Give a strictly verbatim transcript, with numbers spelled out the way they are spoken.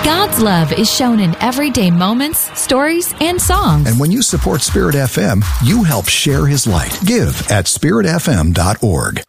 God's love is shown in everyday moments, stories, and songs. And when you support Spirit F M, you help share His light. Give at spirit f m dot org.